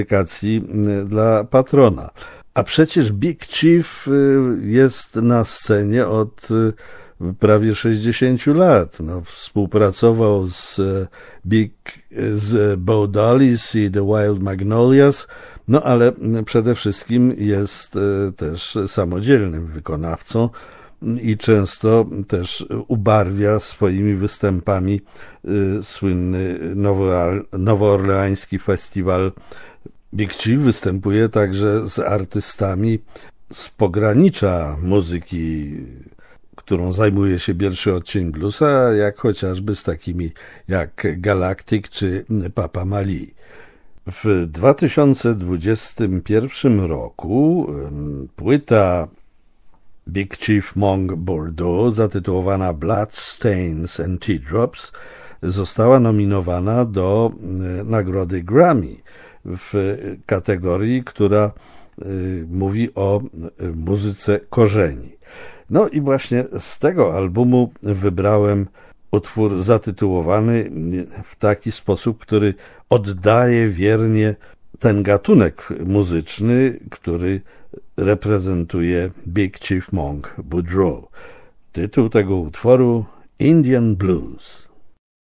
dedykacji dla patrona. A przecież Big Chief jest na scenie od prawie 60 lat. No, współpracował z Bo Dollies i The Wild Magnolias, no ale przede wszystkim jest też samodzielnym wykonawcą i często też ubarwia swoimi występami słynny nowoorleański festiwal. Big Chief występuje także z artystami z pogranicza muzyki, którą zajmuje się pierwszy odcień bluesa, jak chociażby z takimi jak Galactic czy Papa Mali. W 2021 roku płyta Big Chief Monk Bordeaux, zatytułowana Bloodstains and Teardrops, została nominowana do nagrody Grammy w kategorii, która mówi o muzyce korzeni. No i właśnie z tego albumu wybrałem utwór zatytułowany w taki sposób, który oddaje wiernie ten gatunek muzyczny, który reprezentuje Big Chief Monk Boudreaux. Tytuł tego utworu Indian Blues.